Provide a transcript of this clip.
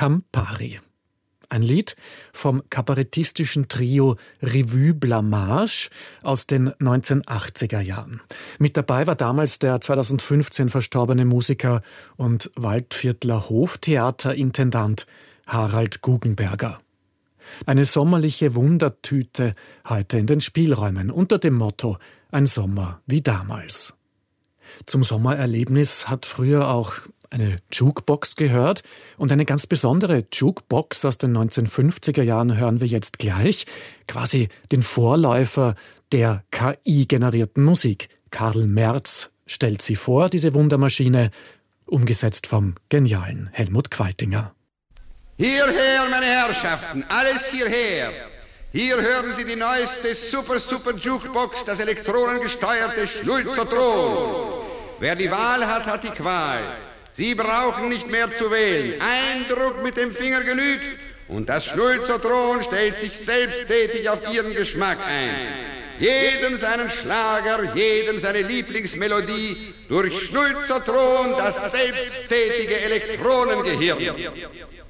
Campari. Ein Lied vom kabarettistischen Trio Revue Blamage aus den 1980er Jahren. Mit dabei war damals der 2015 verstorbene Musiker und Waldviertler Hoftheaterintendant Harald Guggenberger. Eine sommerliche Wundertüte heute in den Spielräumen unter dem Motto »Ein Sommer wie damals«. Zum Sommererlebnis hat früher auch eine Jukebox gehört. Und eine ganz besondere Jukebox aus den 1950er Jahren hören wir jetzt gleich. Quasi den Vorläufer der KI-generierten Musik. Karl Merz stellt sie vor, diese Wundermaschine, umgesetzt vom genialen Helmut Qualtinger. Hierher, meine Herrschaften, alles hierher. Hier hören Sie die neueste Super Jukebox, das elektronengesteuerte Schnulzertron. Wer die Wahl hat, hat die Qual. Sie brauchen nicht mehr zu wählen. Ein Druck mit dem Finger genügt und das Schnulzertron stellt sich selbsttätig auf Ihren Geschmack ein. Jedem seinen Schlager, jedem seine Lieblingsmelodie, durch Schnulzertron das selbsttätige Elektronengehirn.